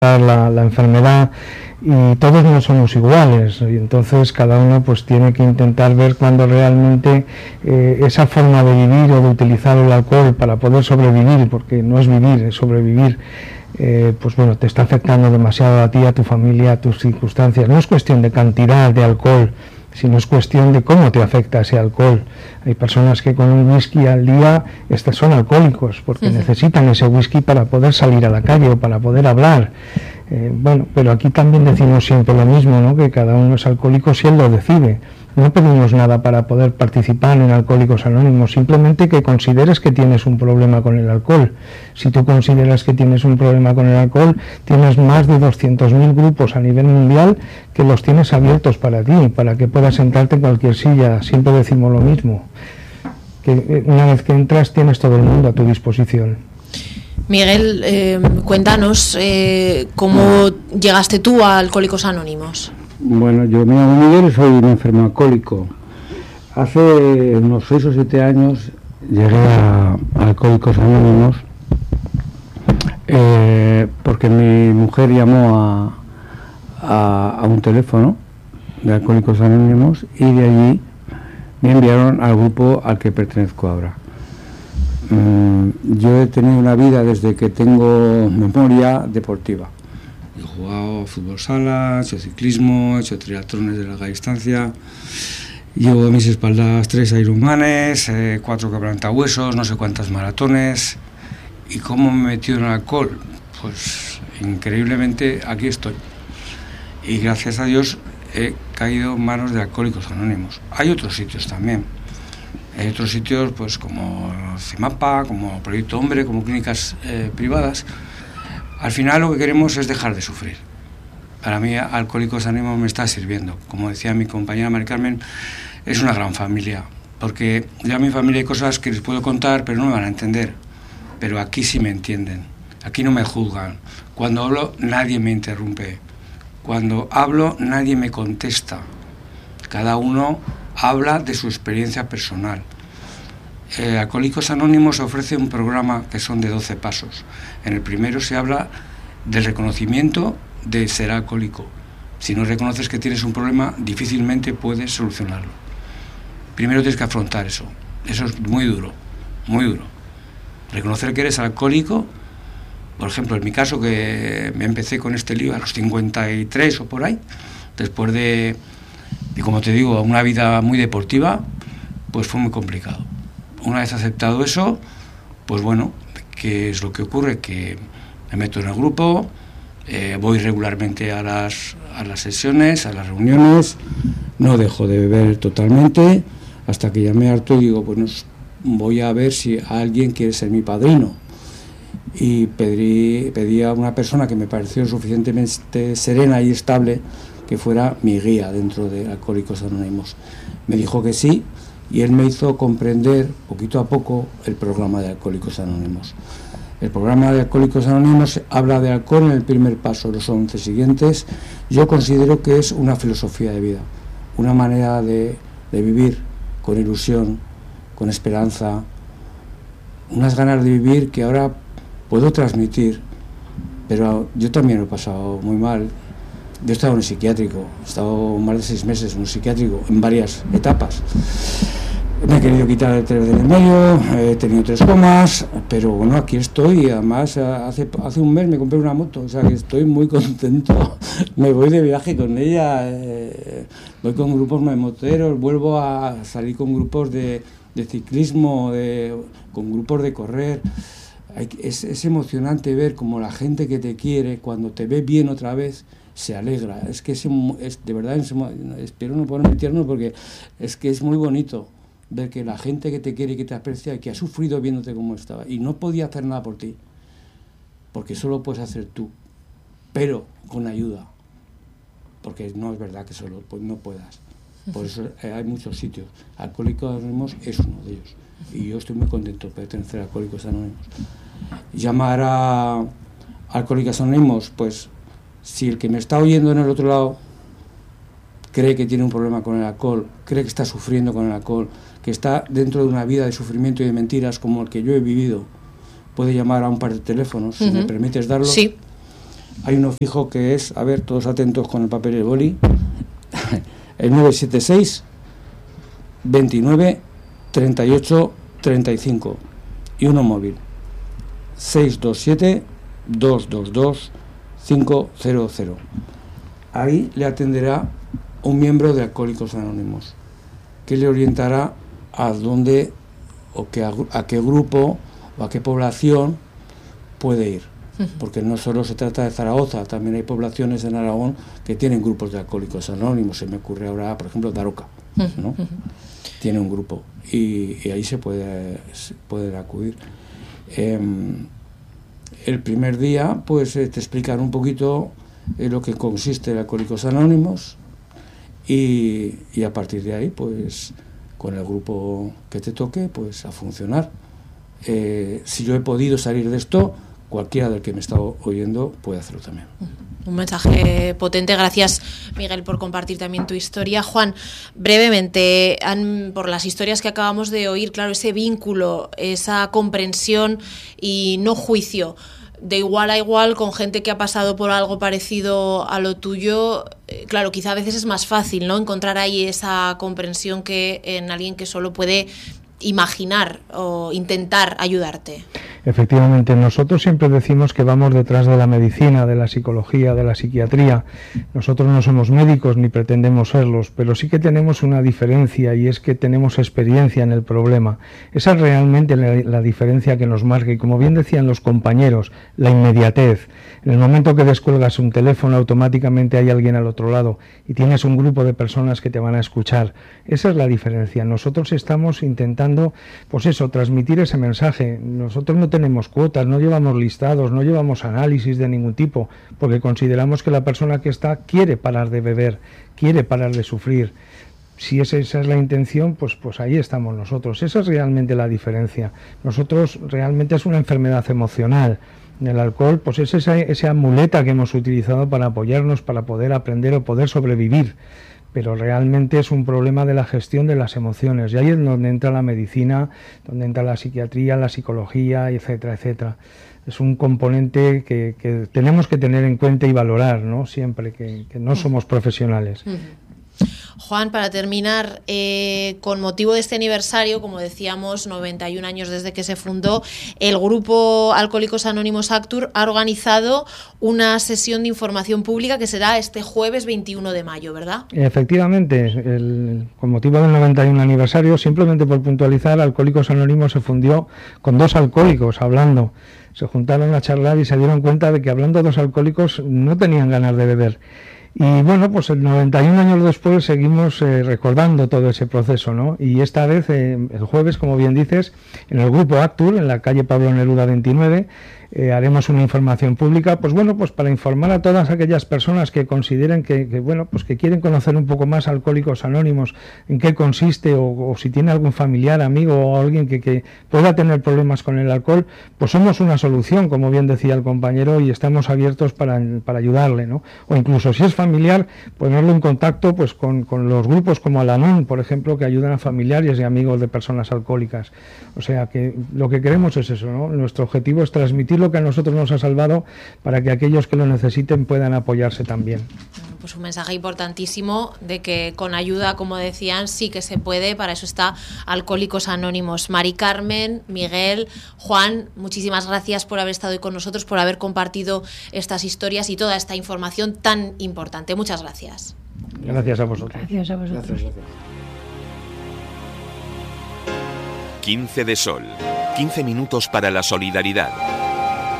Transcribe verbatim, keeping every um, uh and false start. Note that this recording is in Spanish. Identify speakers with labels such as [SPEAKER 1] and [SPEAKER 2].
[SPEAKER 1] La, la enfermedad, y todos no somos iguales, y entonces cada uno pues tiene que intentar ver cuando realmente eh, esa forma de vivir o de utilizar el alcohol para poder sobrevivir, porque no es vivir, es sobrevivir, eh, pues bueno, te está afectando demasiado a ti, a tu familia, a tus circunstancias. No es cuestión de cantidad de alcohol, sino es cuestión de cómo te afecta ese alcohol. Hay personas que con un whisky al día estos son alcohólicos porque uh-huh. necesitan ese whisky para poder salir a la calle o para poder hablar. Eh, bueno, pero aquí también decimos siempre lo mismo, ¿no? Que cada uno es alcohólico si él lo decide. No pedimos nada para poder participar en Alcohólicos Anónimos, simplemente que consideres que tienes un problema con el alcohol. Si tú consideras que tienes un problema con el alcohol, tienes más de doscientos mil grupos a nivel mundial que los tienes abiertos para ti, para que puedas sentarte en cualquier silla. Siempre decimos lo mismo, que una vez que entras tienes todo el mundo a tu disposición.
[SPEAKER 2] Miguel, eh, cuéntanos eh, cómo llegaste tú a Alcohólicos Anónimos.
[SPEAKER 3] Bueno, yo me llamo Miguel, soy un enfermo alcohólico. Hace unos seis o siete años llegué a, a Alcohólicos Anónimos eh, porque mi mujer llamó a, a, a un teléfono de Alcohólicos Anónimos y de allí me enviaron al grupo al que pertenezco ahora. Mm, yo he tenido una vida desde que tengo memoria deportiva. He jugado fútbol sala, he hecho ciclismo, he hecho triatlones de larga distancia. Llevo a mis espaldas tres Ironmanes, eh, cuatro quebrantahuesos, no sé cuántas maratones. ¿Y cómo me he metido en el alcohol? Pues increíblemente aquí estoy. Y gracias a Dios he caído en manos de Alcohólicos Anónimos. Hay otros sitios también. Hay otros sitios pues como CIMAPA, como Proyecto Hombre, como clínicas eh, privadas. Al final lo que queremos es dejar de sufrir. Para mí Alcohólicos Anónimos me está sirviendo. Como decía mi compañera Mari Carmen, es una gran familia. Porque ya en mi familia hay cosas que les puedo contar, pero no me van a entender. Pero aquí sí me entienden. Aquí no me juzgan. Cuando hablo nadie me interrumpe. Cuando hablo nadie me contesta. Cada uno habla de su experiencia personal. Eh, Alcohólicos Anónimos ofrece un programa que son de doce pasos. En el primero se habla del reconocimiento de ser alcohólico. Si no reconoces que tienes un problema, difícilmente puedes solucionarlo. Primero tienes que afrontar eso. Eso es muy duro, muy duro. Reconocer que eres alcohólico, por ejemplo, en mi caso, que me empecé con este lío a los cincuenta y tres o por ahí, después de, y como te digo, una vida muy deportiva, pues fue muy complicado. Una vez aceptado eso, pues bueno, ¿qué es lo que ocurre? Que me meto en el grupo, eh, voy regularmente a las, a las sesiones, a las reuniones, no dejo de beber totalmente, hasta que ya me harto y digo, pues voy a ver si alguien quiere ser mi padrino. Y pedí, pedí a una persona que me pareció suficientemente serena y estable que fuera mi guía dentro de Alcohólicos Anónimos. Me dijo que sí. Y él me hizo comprender, poquito a poco, el programa de Alcohólicos Anónimos. El programa de Alcohólicos Anónimos habla de alcohol en el primer paso, los once siguientes. Yo considero que es una filosofía de vida, una manera de, de vivir con ilusión, con esperanza, unas ganas de vivir que ahora puedo transmitir, pero yo también lo he pasado muy mal. Yo he estado en un psiquiátrico, he estado más de seis meses en un psiquiátrico, en varias etapas. Me he querido quitar el tres del medio, he tenido tres comas, pero bueno, aquí estoy. Y además hace, hace un mes me compré una moto, o sea que estoy muy contento. Me voy de viaje con ella, eh, voy con grupos de moteros, vuelvo a salir con grupos de, de ciclismo, de, con grupos de correr. Es, es emocionante ver como la gente que te quiere, cuando te ve bien otra vez, se alegra. Es que es, es de verdad, es, espero no ponerme tierno porque es que es muy bonito ver que la gente que te quiere y que te aprecia y que ha sufrido viéndote como estaba y no podía hacer nada por ti, porque solo puedes hacer tú, pero con ayuda, porque no es verdad que solo pues no puedas. Por eso eh, hay muchos sitios. Alcohólicos Anónimos es uno de ellos y yo estoy muy contento de pertenecer a Alcohólicos Anónimos. Llamar a Alcohólicos Anónimos, pues si el que me está oyendo en el otro lado cree que tiene un problema con el alcohol, cree que está sufriendo con el alcohol, que está dentro de una vida de sufrimiento y de mentiras como el que yo he vivido, puede llamar a un par de teléfonos, uh-huh. si me permites darlo.
[SPEAKER 2] Sí.
[SPEAKER 3] Hay uno fijo que es, a ver, todos atentos con el papel y el boli, el nueve siete seis, veintinueve, treinta y ocho, treinta y cinco, y uno móvil, seis dos siete, dos dos dos, cinco cero cero. Ahí le atenderá un miembro de Alcohólicos Anónimos, que le orientará a dónde o que a, a qué grupo o a qué población puede ir, porque no solo se trata de Zaragoza, también hay poblaciones en Aragón que tienen grupos de Alcohólicos Anónimos. Se me ocurre ahora, por ejemplo, Daroca, ¿no? Tiene un grupo y, y ahí se puede se pueden acudir. Eh, el primer día, pues eh, te explican un poquito eh, lo que consiste el Alcohólicos Anónimos y, y a partir de ahí, pues con el grupo que te toque, pues a funcionar. Eh, si yo he podido salir de esto, cualquiera del que me está oyendo puede hacerlo también.
[SPEAKER 2] Un mensaje potente. Gracias, Miguel, por compartir también tu historia. Juan, brevemente, han, por las historias que acabamos de oír, claro, ese vínculo, esa comprensión y no juicio, de igual a igual con gente que ha pasado por algo parecido a lo tuyo, eh, claro, quizá a veces es más fácil, ¿no?, encontrar ahí esa comprensión que en alguien que solo puede imaginar o intentar ayudarte.
[SPEAKER 1] Efectivamente, nosotros siempre decimos que vamos detrás de la medicina, de la psicología, de la psiquiatría. Nosotros no somos médicos ni pretendemos serlos, pero sí que tenemos una diferencia, y es que tenemos experiencia en el problema. Esa es realmente la, la diferencia que nos marca, y como bien decían los compañeros, la inmediatez. En el momento que descuelgas un teléfono, automáticamente hay alguien al otro lado y tienes un grupo de personas que te van a escuchar. Esa es la diferencia. Nosotros estamos intentando, pues eso, transmitir ese mensaje. Nosotros no tenemos cuotas, no llevamos listados, no llevamos análisis de ningún tipo, porque consideramos que la persona que está quiere parar de beber, quiere parar de sufrir. Si esa, esa es la intención, pues, pues ahí estamos nosotros. Esa es realmente la diferencia. Nosotros realmente es una enfermedad emocional. El alcohol, pues es esa, esa muleta que hemos utilizado para apoyarnos, para poder aprender o poder sobrevivir. Pero realmente es un problema de la gestión de las emociones, y ahí es donde entra la medicina, donde entra la psiquiatría, la psicología, etcétera, etcétera. Es un componente que, que tenemos que tener en cuenta y valorar, ¿no?, siempre, que, que no somos profesionales.
[SPEAKER 2] Uh-huh. Juan, para terminar, eh, con motivo de este aniversario, como decíamos, noventa y un años desde que se fundó, el grupo Alcohólicos Anónimos Actur ha organizado una sesión de información pública que será este jueves veintiuno de mayo, ¿verdad?
[SPEAKER 1] Efectivamente, el, con motivo del noventa y un aniversario, simplemente por puntualizar, Alcohólicos Anónimos se fundió con dos alcohólicos hablando. Se juntaron a charlar y se dieron cuenta de que hablando dos alcohólicos no tenían ganas de beber. Y bueno, pues el noventa y un años después seguimos eh, recordando todo ese proceso, ¿no? Y esta vez, eh, el jueves, como bien dices, en el grupo Actur, en la calle Pablo Neruda veintinueve, eh, haremos una información pública, pues bueno, pues para informar a todas aquellas personas que consideren que, que bueno, pues que quieren conocer un poco más Alcohólicos Anónimos, en qué consiste, o, o si tiene algún familiar, amigo o alguien que, que pueda tener problemas con el alcohol, pues somos una solución, como bien decía el compañero, y estamos abiertos para, para ayudarle, ¿no? O incluso si es familiar, ponerlo en contacto pues con, con los grupos como Al-Anon, por ejemplo, que ayudan a familiares y amigos de personas alcohólicas. O sea que lo que queremos es eso, ¿no? Nuestro objetivo es transmitir lo que a nosotros nos ha salvado para que aquellos que lo necesiten puedan apoyarse también.
[SPEAKER 2] Pues un mensaje importantísimo de que con ayuda, como decían, sí que se puede. Para eso está Alcohólicos Anónimos. Mari Carmen, Miguel, Juan, muchísimas gracias por haber estado hoy con nosotros, por haber compartido estas historias y toda esta información tan importante. Muchas gracias.
[SPEAKER 1] Gracias a vosotros.
[SPEAKER 4] Gracias a vosotros.
[SPEAKER 3] Gracias, gracias.
[SPEAKER 5] quince de Sol. quince minutos para la solidaridad.